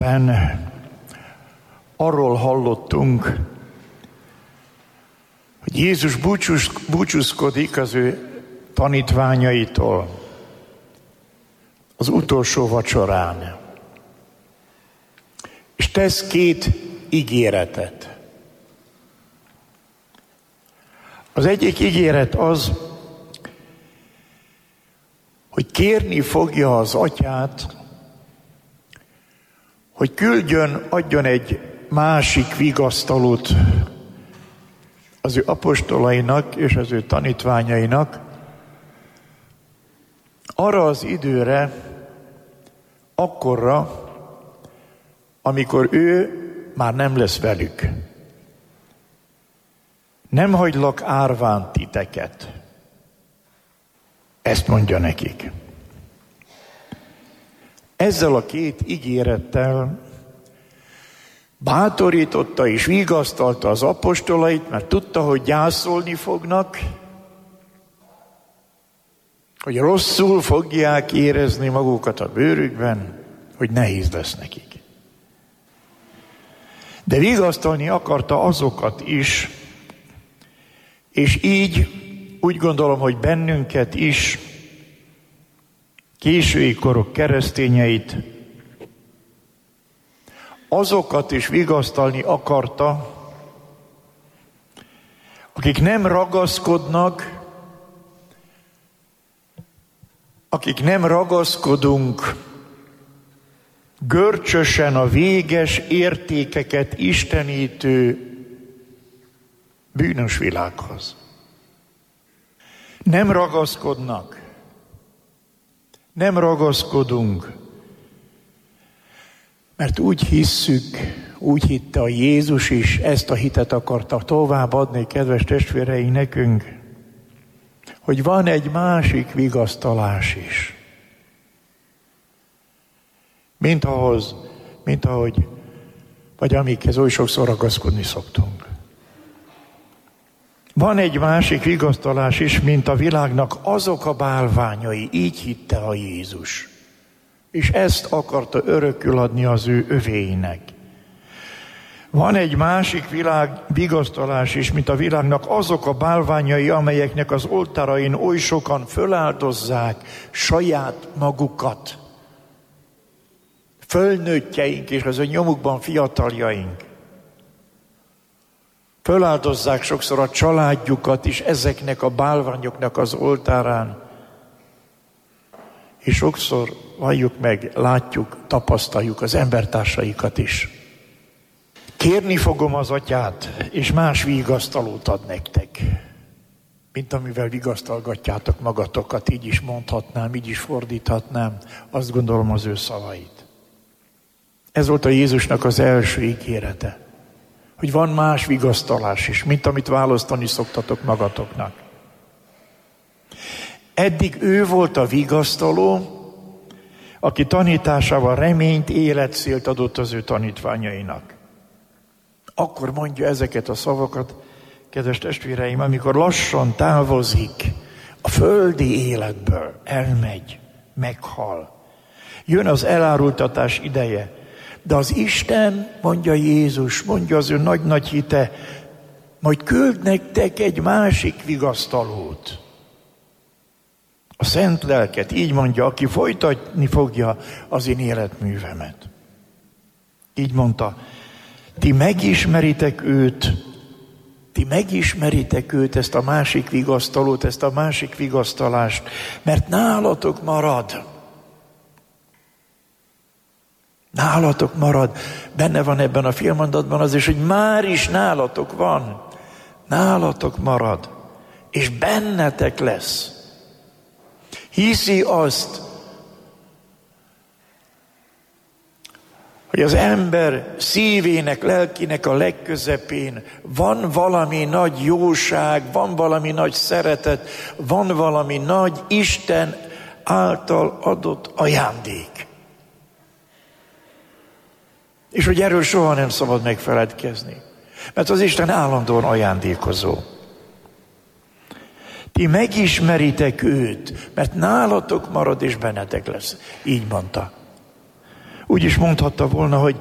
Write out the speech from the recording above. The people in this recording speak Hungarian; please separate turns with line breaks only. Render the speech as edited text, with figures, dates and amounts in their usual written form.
Arról hallottunk, hogy Jézus búcsúzkodik az ő tanítványaitól az utolsó vacsorán. És tesz 2 ígéretet. Az egyik ígéret az, hogy kérni fogja az atyát, hogy adjon egy másik vigasztalót az ő apostolainak és az ő tanítványainak arra az időre, akkorra, amikor ő már nem lesz velük. Nem hagylak árván titeket. Ezt mondja nekik. Ezzel a 2 ígérettel bátorította és vigasztalta az apostolait, mert tudta, hogy gyászolni fognak, hogy rosszul fogják érezni magukat a bőrükben, hogy nehéz lesz nekik. De vigasztalni akarta azokat is, és így úgy gondolom, hogy bennünket is, késői korok keresztényeit, azokat is vigasztalni akarta, akik nem ragaszkodnak, akik nem ragaszkodunk görcsösen a véges értékeket istenítő bűnös világhoz. Nem ragaszkodnak, nem ragaszkodunk, mert úgy hisszük, úgy hitte a Jézus is, ezt a hitet akarta továbbadni, kedves testvéreink, nekünk, hogy van egy másik vigasztalás is. Mint ahogy, vagy amikhez oly sokszor ragaszkodni szoktunk. Van egy másik vigasztalás is, mint a világnak azok a bálványai, így hitte a Jézus. És ezt akarta örökül adni az ő övéinek. Van egy másik vigasztalás is, mint a világnak azok a bálványai, amelyeknek az oltárain oly sokan föláldozzák saját magukat. Fölnőttjeink és az ő nyomukban fiataljaink. Föláldozzák sokszor a családjukat is ezeknek a bálványoknak az oltárán. És sokszor valljuk meg, látjuk, tapasztaljuk az embertársaikat is. Kérni fogom az atyát, és más vigasztalót ad nektek, mint amivel vigasztalgatjátok magatokat, így is mondhatnám, így is fordíthatnám, azt gondolom az ő szavait. Ez volt a Jézusnak az első ígérete, hogy van más vigasztalás is, mint amit választani szoktatok magatoknak. Eddig ő volt a vigasztaló, aki tanításával reményt, életcélt adott az ő tanítványainak. Akkor mondja ezeket a szavakat, kedves testvéreim, amikor lassan távozik a földi életből, elmegy, meghal. Jön az elárultatás ideje. De az Isten, mondja Jézus, mondja az ő nagy-nagy hite, majd küld nektek egy másik vigasztalót. A Szent Lelket, így mondja, aki folytatni fogja az én életművemet. Így mondta, ti megismeritek őt, ezt a másik vigasztalót, ezt a másik vigasztalást, mert nálatok marad. Nálatok marad. Benne van ebben a félmondatban az is, hogy már is nálatok van. Nálatok marad. És bennetek lesz. Hiszi azt, hogy az ember szívének, lelkinek a legközepén van valami nagy jóság, van valami nagy szeretet, van valami nagy Isten által adott ajándék. És hogy erről soha nem szabad megfeledkezni. Mert az Isten állandóan ajándékozó. Ti megismeritek őt, mert nálatok marad és bennetek lesz. Így mondta. Úgy is mondhatta volna, hogy